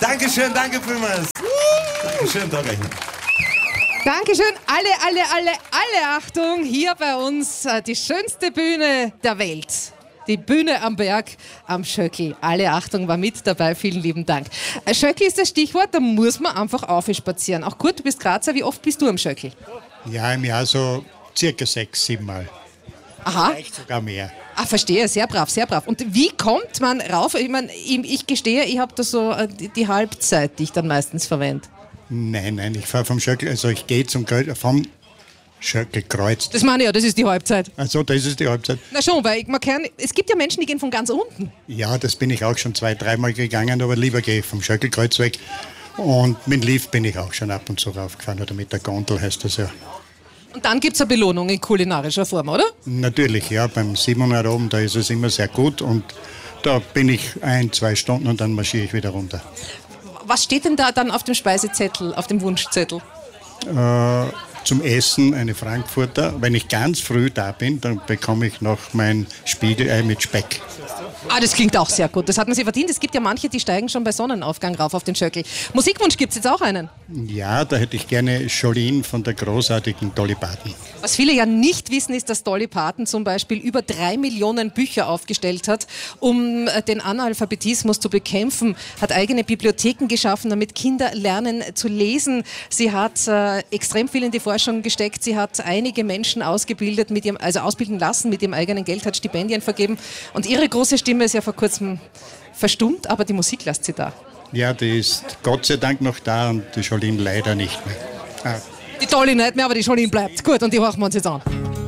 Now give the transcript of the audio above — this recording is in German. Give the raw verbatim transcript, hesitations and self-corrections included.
Dankeschön, danke vielmals. Dankeschön, danke. Dankeschön. Alle, alle, alle, alle Achtung, hier bei uns äh, die schönste Bühne der Welt. Die Bühne am Berg am Schöckl. Alle Achtung war mit dabei. Vielen lieben Dank. Äh, Schöckl ist das Stichwort, da muss man einfach aufspazieren. Auch gut, du bist Grazer. Wie oft bist du am Schöckl? Ja, im Jahr so circa sechs, sieben Mal. Aha. Vielleicht sogar mehr. Ah, verstehe. Sehr brav, sehr brav. Und wie kommt man rauf? Ich meine, ich, ich gestehe, ich habe da so äh, die, die Halbzeit, die ich dann meistens verwende. Nein, nein, ich fahre vom Schöckl, also ich gehe zum Kreuz, vom Schöckelkreuz. Das meine ich ja, das ist die Halbzeit. Also das ist die Halbzeit. Na schon, weil man kann, es gibt ja Menschen, die gehen von ganz unten. Ja, das bin ich auch schon zwei, dreimal gegangen, aber lieber gehe ich vom Schöckelkreuz weg. Und mit dem Lift bin ich auch schon ab und zu raufgefahren, oder mit der Gondel heißt das ja. Und dann gibt es eine Belohnung in kulinarischer Form, oder? Natürlich, ja, beim Siebener oben, da ist es immer sehr gut und da bin ich ein, zwei Stunden und dann marschiere ich wieder runter. Was steht denn da dann auf dem Speisezettel, auf dem Wunschzettel? Äh, zum Essen eine Frankfurter. Wenn ich ganz früh da bin, dann bekomme ich noch mein Spiegelei mit Speck. Ah, das klingt auch sehr gut. Das hat man sich verdient. Es gibt ja manche, die steigen schon bei Sonnenaufgang rauf auf den Schöckl. Musikwunsch gibt es jetzt auch einen? Ja, da hätte ich gerne Jolene von der großartigen Dolly Parton. Was viele ja nicht wissen, ist, dass Dolly Parton zum Beispiel über drei Millionen Bücher aufgestellt hat, um den Analphabetismus zu bekämpfen, hat eigene Bibliotheken geschaffen, damit Kinder lernen zu lesen. Sie hat äh, extrem viel in die Forschung gesteckt. Sie hat einige Menschen ausgebildet, mit ihrem, also ausbilden lassen mit ihrem eigenen Geld, hat Stipendien vergeben. Und ihre große Stimme ist ja vor kurzem verstummt, aber die Musik lässt sie da. Ja, die ist Gott sei Dank noch da und die Jolene leider nicht mehr. Ah. Die Dolly nicht mehr, aber die Jolene bleibt. Gut, und die horchen wir uns jetzt an.